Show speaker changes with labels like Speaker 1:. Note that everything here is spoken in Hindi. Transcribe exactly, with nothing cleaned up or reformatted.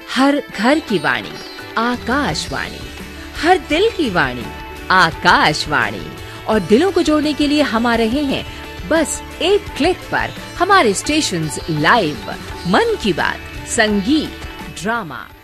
Speaker 1: हर घर की वाणी आकाशवाणी, हर दिल की वाणी आकाशवाणी। और दिलों को जोड़ने के लिए हम आ रहे हैं बस एक क्लिक पर। हमारे स्टेशंस लाइव, मन की बात, संगीत, ड्रामा,